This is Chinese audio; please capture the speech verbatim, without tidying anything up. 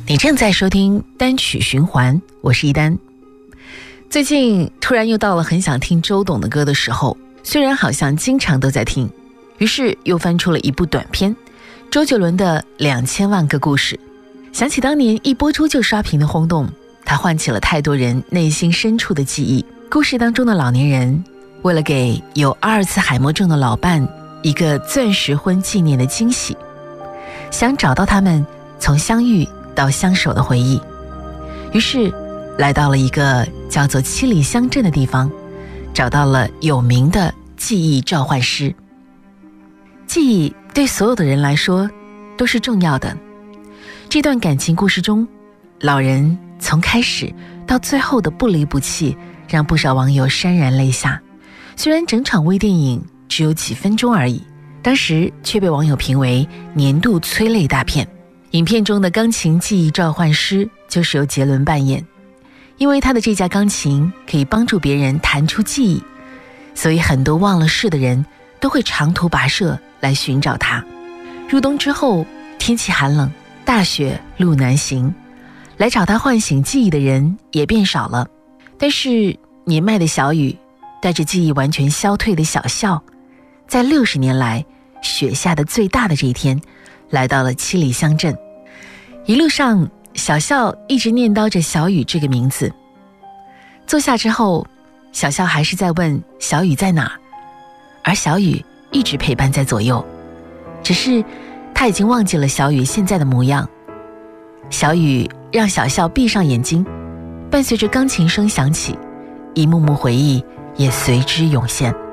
你正在收听单曲循环，我是一丹。最近突然又到了很想听周董的歌的时候，虽然好像经常都在听，于是又翻出了一部短片，周杰伦的两千万个故事。想起当年一播出就刷屏的轰动，它唤起了太多人内心深处的记忆。故事当中的老年人为了给有阿尔茨海默症的老伴一个钻石婚纪念的惊喜，想找到他们从相遇到相守的回忆，于是来到了一个叫做七里乡镇的地方，找到了有名的记忆召唤师。记忆对所有的人来说都是重要的。这段感情故事中，老人从开始到最后的不离不弃，让不少网友潸然泪下。虽然整场微电影只有几分钟而已，当时却被网友评为年度催泪大片。影片中的钢琴记忆召唤师就是由杰伦扮演，因为他的这架钢琴可以帮助别人弹出记忆，所以很多忘了事的人都会长途跋涉来寻找他。入冬之后，天气寒冷，大雪路难行，来找他唤醒记忆的人也变少了。但是年迈的小雨带着记忆完全消退的小笑，在六十年来雪下的最大的这一天，来到了七里乡镇。一路上，小笑一直念叨着小雨这个名字。坐下之后，小笑还是在问小雨在哪，而小雨一直陪伴在左右，只是他已经忘记了小雨现在的模样。小雨让小笑闭上眼睛，伴随着钢琴声响起，一幕幕回忆也随之涌现。